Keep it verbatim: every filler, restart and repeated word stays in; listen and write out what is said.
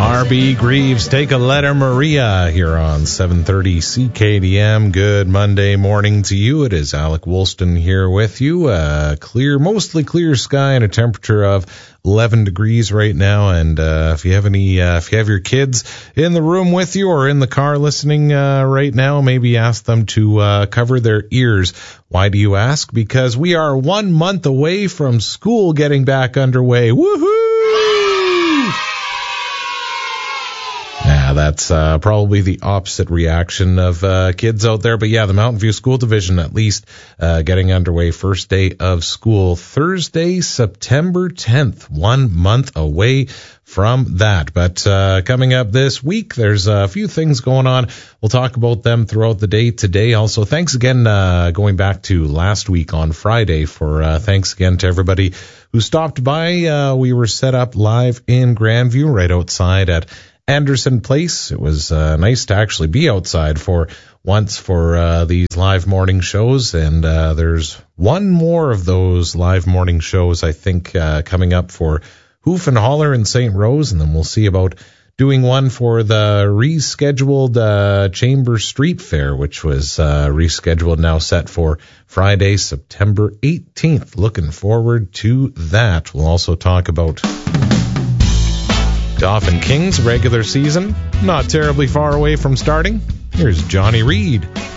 R B Greaves, Take a Letter Maria, here on seven thirty C K D M. Good Monday morning to you. It is Alec Woolston here with you. Uh, clear, mostly clear sky and a temperature of eleven degrees right now. And uh, if you have any, uh, if you have your kids in the room with you or in the car listening uh, right now, maybe ask them to uh, cover their ears. Why do you ask? Because we are one month away from school getting back underway. Woohoo! Yeah, that's uh, probably the opposite reaction of uh, kids out there. But yeah, the Mountain View School Division at least uh, getting underway. First day of school, Thursday, September tenth. One month away from that. But uh, coming up this week, there's a few things going on. We'll talk about them throughout the day today. Also, thanks again, uh, going back to last week on Friday, for uh, thanks again to everybody who stopped by. Uh, we were set up live in Grandview right outside at Anderson Place. It was uh, nice to actually be outside for once for uh, these live morning shows, and uh, there's one more of those live morning shows, I think, uh, coming up for Hoof and Holler in Saint Rose, and then we'll see about doing one for the rescheduled uh, Chamber Street Fair, which was uh, rescheduled, now set for Friday, September eighteenth. Looking forward to that. We'll also talk about Dauphin Kings regular season, not terribly far away from starting. Here's Johnny Reed.